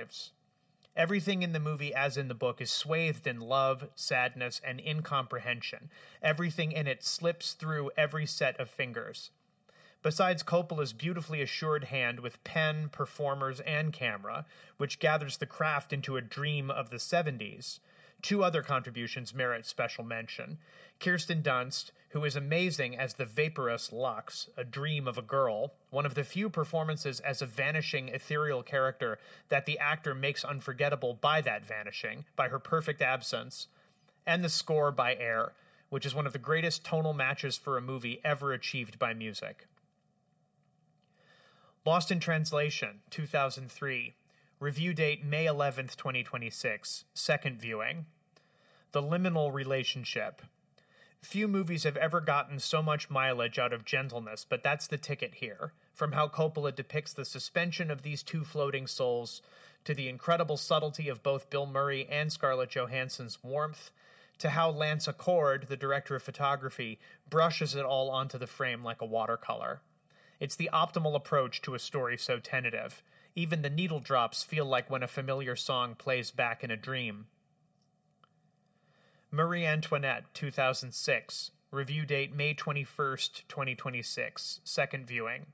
lives. Everything in the movie, as in the book, is swathed in love, sadness, and incomprehension. Everything in it slips through every set of fingers. Besides Coppola's beautifully assured hand with pen, performers, and camera, which gathers the craft into a dream of the 70s, two other contributions merit special mention. Kirsten Dunst, who is amazing as the vaporous Lux, a dream of a girl, one of the few performances as a vanishing, ethereal character that the actor makes unforgettable by that vanishing, by her perfect absence, and the score by Air, which is one of the greatest tonal matches for a movie ever achieved by music. Lost in Translation, 2003. Review date May 11th, 2026. Second viewing. The liminal relationship. Few movies have ever gotten so much mileage out of gentleness, but that's the ticket here. From how Coppola depicts the suspension of these two floating souls, to the incredible subtlety of both Bill Murray and Scarlett Johansson's warmth, to how Lance Accord, the director of photography, brushes it all onto the frame like a watercolor. It's the optimal approach to a story so tentative. Even the needle drops feel like when a familiar song plays back in a dream. Marie Antoinette, 2006. Review date May 21st, 2026. Second viewing.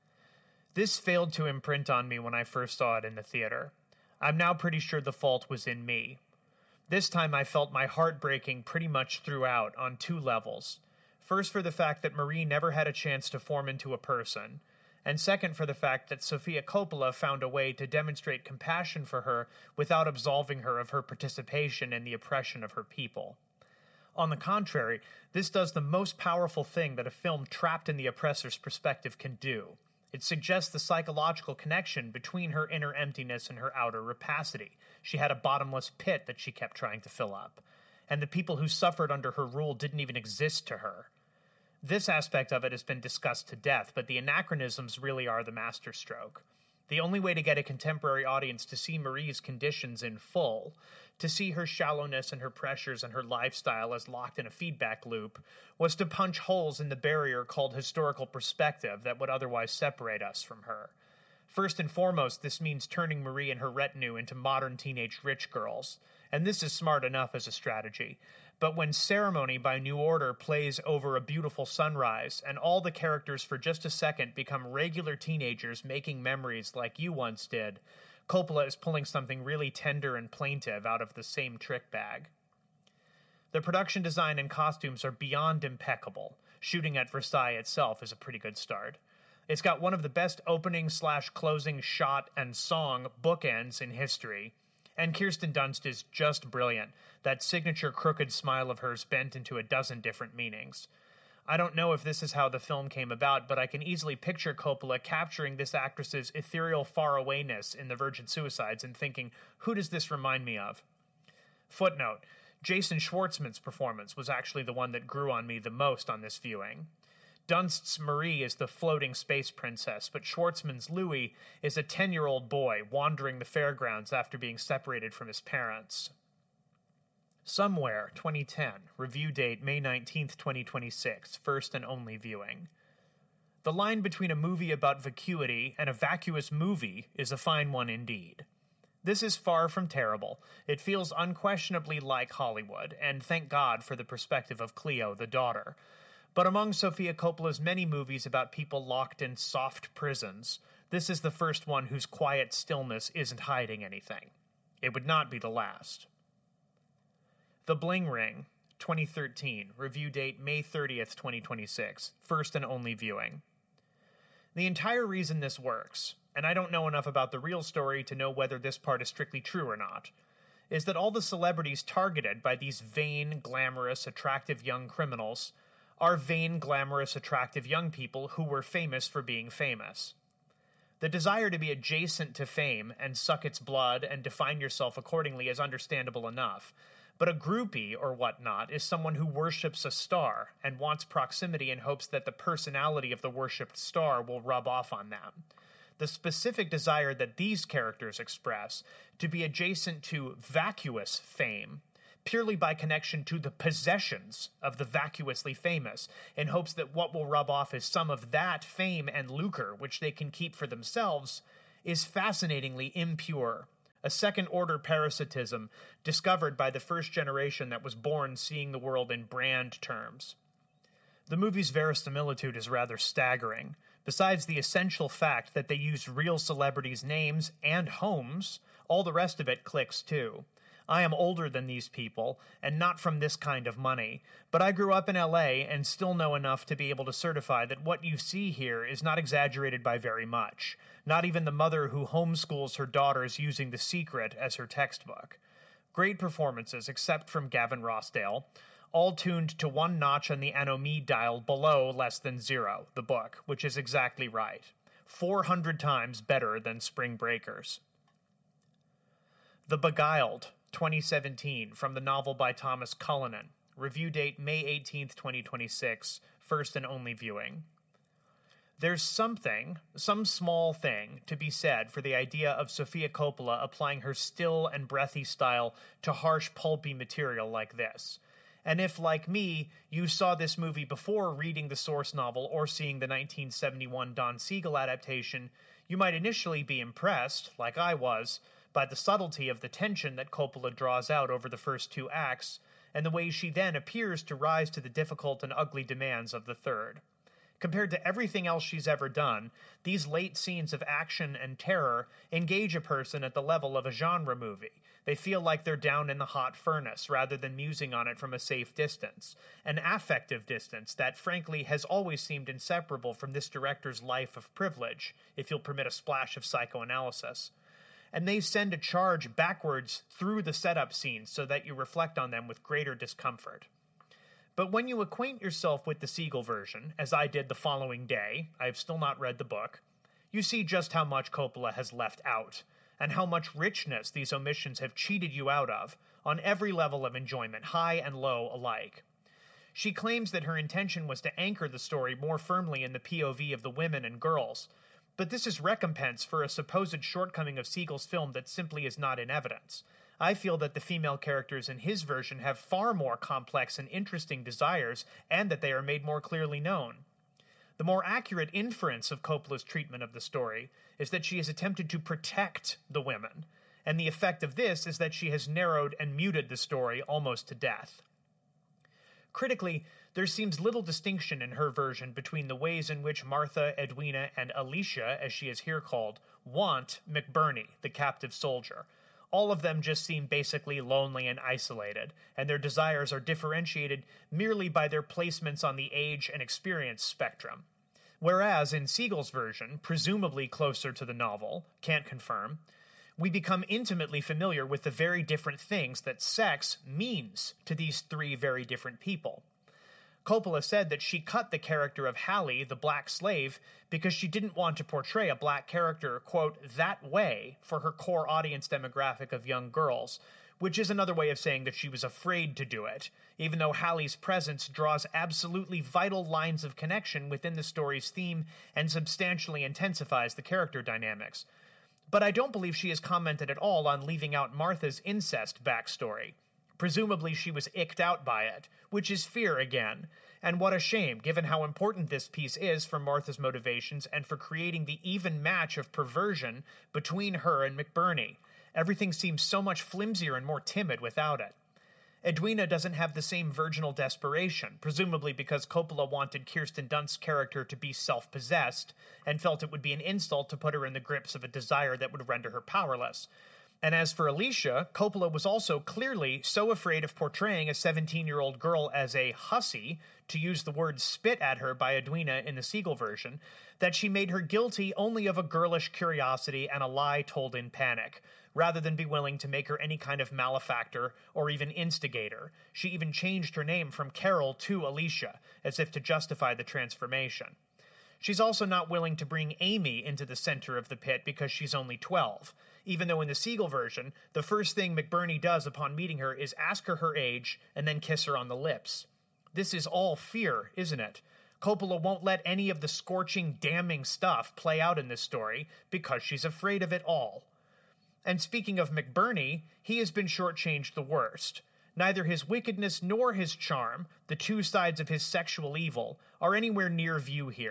This failed to imprint on me when I first saw it in the theater. I'm now pretty sure the fault was in me. This time I felt my heart breaking pretty much throughout on two levels. First, for the fact that Marie never had a chance to form into a person, and second, for the fact that Sofia Coppola found a way to demonstrate compassion for her without absolving her of her participation in the oppression of her people. On the contrary, this does the most powerful thing that a film trapped in the oppressor's perspective can do. It suggests the psychological connection between her inner emptiness and her outer rapacity. She had a bottomless pit that she kept trying to fill up, and the people who suffered under her rule didn't even exist to her. This aspect of it has been discussed to death, but the anachronisms really are the masterstroke. The only way to get a contemporary audience to see Marie's conditions in full, to see her shallowness and her pressures and her lifestyle as locked in a feedback loop, was to punch holes in the barrier called historical perspective that would otherwise separate us from her. First and foremost, this means turning Marie and her retinue into modern teenage rich girls, and this is smart enough as a strategy. But when Ceremony by New Order plays over a beautiful sunrise, and all the characters for just a second become regular teenagers making memories like you once did, Coppola is pulling something really tender and plaintive out of the same trick bag. The production design and costumes are beyond impeccable. Shooting at Versailles itself is a pretty good start. It's got one of the best opening/closing shot and song bookends in history. And Kirsten Dunst is just brilliant, that signature crooked smile of hers bent into a dozen different meanings. I don't know if this is how the film came about, but I can easily picture Coppola capturing this actress's ethereal farawayness in The Virgin Suicides and thinking, who does this remind me of? Footnote: Jason Schwartzman's performance was actually the one that grew on me the most on this viewing. Dunst's Marie is the floating space princess, but Schwartzman's Louis is a 10-year-old boy wandering the fairgrounds after being separated from his parents. Somewhere, 2010. Review date May 19th, 2026. First and only viewing. The line between a movie about vacuity and a vacuous movie is a fine one indeed. This is far from terrible. It feels unquestionably like Hollywood, and thank God for the perspective of Cleo, the daughter. But among Sofia Coppola's many movies about people locked in soft prisons, this is the first one whose quiet stillness isn't hiding anything. It would not be the last. The Bling Ring, 2013. Review date May 30th, 2026. First and only viewing. The entire reason this works, and I don't know enough about the real story to know whether this part is strictly true or not, is that all the celebrities targeted by these vain, glamorous, attractive young criminals are vain, glamorous, attractive young people who were famous for being famous. The desire to be adjacent to fame and suck its blood and define yourself accordingly is understandable enough, but a groupie or whatnot is someone who worships a star and wants proximity in hopes that the personality of the worshipped star will rub off on them. The specific desire that these characters express to be adjacent to vacuous fame purely by connection to the possessions of the vacuously famous, in hopes that what will rub off is some of that fame and lucre which they can keep for themselves, is fascinatingly impure, a second-order parasitism discovered by the first generation that was born seeing the world in brand terms. The movie's verisimilitude is rather staggering. Besides the essential fact that they used real celebrities' names and homes, all the rest of it clicks too. I am older than these people, and not from this kind of money, but I grew up in LA and still know enough to be able to certify that what you see here is not exaggerated by very much, not even the mother who homeschools her daughters using The Secret as her textbook. Great performances, except from Gavin Rossdale, all tuned to one notch on the anomie dial below less than 0, the book, which is exactly right. 400 times better than Spring Breakers. The Beguiled, 2017, from the novel by Thomas Cullinan. Review date May 18th, 2026. First and only viewing. There's some small thing, to be said for the idea of Sofia Coppola applying her still and breathy style to harsh, pulpy material like this. And if, like me, you saw this movie before reading the source novel or seeing the 1971 Don Siegel adaptation, you might initially be impressed, like I was, by the subtlety of the tension that Coppola draws out over the first 2 acts, and the way she then appears to rise to the difficult and ugly demands of the third. Compared to everything else she's ever done, these late scenes of action and terror engage a person at the level of a genre movie. They feel like they're down in the hot furnace rather than musing on it from a safe distance, an affective distance that, frankly, has always seemed inseparable from this director's life of privilege, if you'll permit a splash of psychoanalysis. And they send a charge backwards through the setup scenes so that you reflect on them with greater discomfort. But when you acquaint yourself with the Siegel version, as I did the following day, I have still not read the book, you see just how much Coppola has left out, and how much richness these omissions have cheated you out of, on every level of enjoyment, high and low alike. She claims that her intention was to anchor the story more firmly in the POV of the women and girls, but this is recompense for a supposed shortcoming of Siegel's film that simply is not in evidence. I feel that the female characters in his version have far more complex and interesting desires, and that they are made more clearly known. The more accurate inference of Coppola's treatment of the story is that she has attempted to protect the women, and the effect of this is that she has narrowed and muted the story almost to death. Critically, there seems little distinction in her version between the ways in which Martha, Edwina, and Alicia, as she is here called, want McBurney, the captive soldier. All of them just seem basically lonely and isolated, and their desires are differentiated merely by their placements on the age and experience spectrum. Whereas in Siegel's version, presumably closer to the novel, can't confirm, we become intimately familiar with the very different things that sex means to these 3 very different people. Coppola said that she cut the character of Hallie, the black slave, because she didn't want to portray a black character, quote, that way for her core audience demographic of young girls, which is another way of saying that she was afraid to do it, even though Hallie's presence draws absolutely vital lines of connection within the story's theme and substantially intensifies the character dynamics. But I don't believe she has commented at all on leaving out Martha's incest backstory. Presumably she was icked out by it, which is fear again, and what a shame, given how important this piece is for Martha's motivations and for creating the even match of perversion between her and McBurney. Everything seems so much flimsier and more timid without it. Edwina doesn't have the same virginal desperation, presumably because Coppola wanted Kirsten Dunst's character to be self-possessed, and felt it would be an insult to put her in the grips of a desire that would render her powerless. And as for Alicia, Coppola was also clearly so afraid of portraying a 17-year-old girl as a hussy, to use the word spit at her by Edwina in the Siegel version, that she made her guilty only of a girlish curiosity and a lie told in panic, rather than be willing to make her any kind of malefactor or even instigator. She even changed her name from Carol to Alicia, as if to justify the transformation. She's also not willing to bring Amy into the center of the pit because she's only 12, even though in the Siegel version, the first thing McBurney does upon meeting her is ask her age and then kiss her on the lips. This is all fear, isn't it? Coppola won't let any of the scorching, damning stuff play out in this story because she's afraid of it all. And speaking of McBurney, he has been shortchanged the worst. Neither his wickedness nor his charm, the 2 sides of his sexual evil, are anywhere near view here,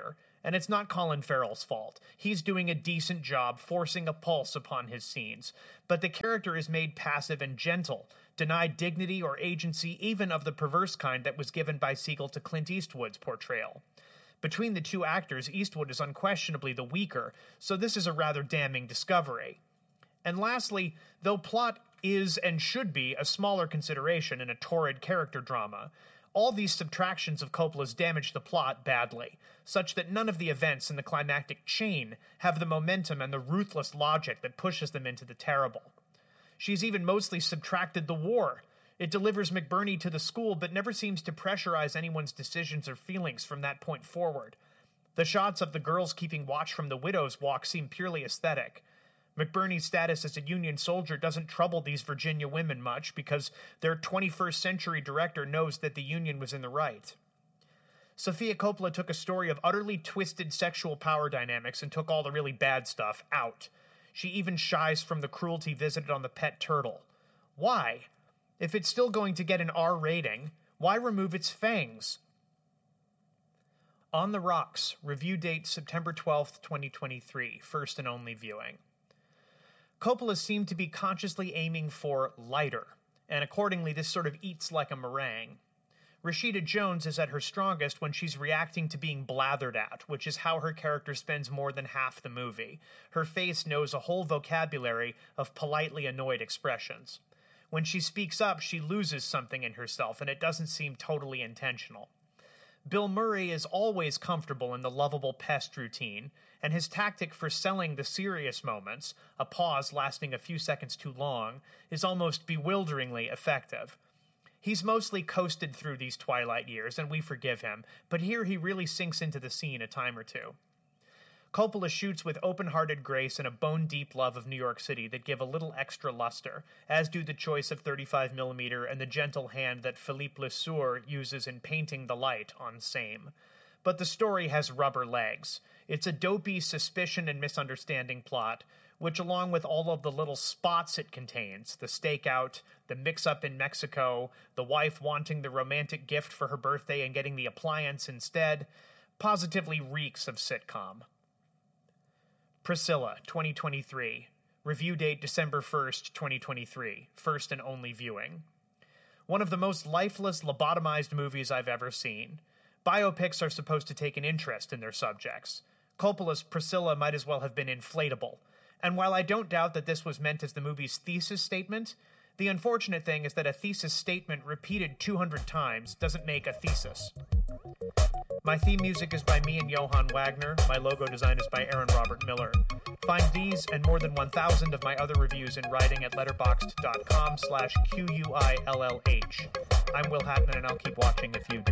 And it's not Colin Farrell's fault. He's doing a decent job forcing a pulse upon his scenes. But the character is made passive and gentle, denied dignity or agency even of the perverse kind that was given by Siegel to Clint Eastwood's portrayal. Between the two actors, Eastwood is unquestionably the weaker, so this is a rather damning discovery. And lastly, though plot is and should be a smaller consideration in a torrid character drama, all these subtractions of Coppola's damage the plot badly, such that none of the events in the climactic chain have the momentum and the ruthless logic that pushes them into the terrible. She's even mostly subtracted the war. It delivers McBurney to the school, but never seems to pressurize anyone's decisions or feelings from that point forward. The shots of the girls keeping watch from the widow's walk seem purely aesthetic. McBurney's status as a Union soldier doesn't trouble these Virginia women much because their 21st century director knows that the Union was in the right. Sofia Coppola took a story of utterly twisted sexual power dynamics and took all the really bad stuff out. She even shies from the cruelty visited on the pet turtle. Why? If it's still going to get an R rating, why remove its fangs? On the Rocks, review date September 12th, 2023, first and only viewing. Coppola seemed to be consciously aiming for lighter, and accordingly this sort of eats like a meringue. Rashida Jones is at her strongest when she's reacting to being blathered at, which is how her character spends more than half the movie. Her face knows a whole vocabulary of politely annoyed expressions. When she speaks up, she loses something in herself, and it doesn't seem totally intentional. Bill Murray is always comfortable in the lovable pest routine, and his tactic for selling the serious moments, a pause lasting a few seconds too long, is almost bewilderingly effective. He's mostly coasted through these twilight years, and we forgive him, but here he really sinks into the scene a time or two. Coppola shoots with open-hearted grace and a bone-deep love of New York City that give a little extra luster, as do the choice of 35mm and the gentle hand that Philippe Lesueur uses in painting the light on Same. But the story has rubber legs. It's a dopey suspicion and misunderstanding plot, which along with all of the little spots it contains, the stakeout, the mix-up in Mexico, the wife wanting the romantic gift for her birthday and getting the appliance instead, positively reeks of sitcom. Priscilla, 2023. Review date December 1st, 2023. First and only viewing. One of the most lifeless, lobotomized movies I've ever seen. Biopics are supposed to take an interest in their subjects. Coppola's Priscilla might as well have been inflatable. And while I don't doubt that this was meant as the movie's thesis statement, the unfortunate thing is that a thesis statement repeated 200 times doesn't make a thesis. My theme music is by me and Johann Wagner. My logo design is by Aaron Robert Miller. Find these and more than 1,000 of my other reviews in writing at letterboxd.com/QUILLH. I'm Will Hackman, and I'll keep watching if you do.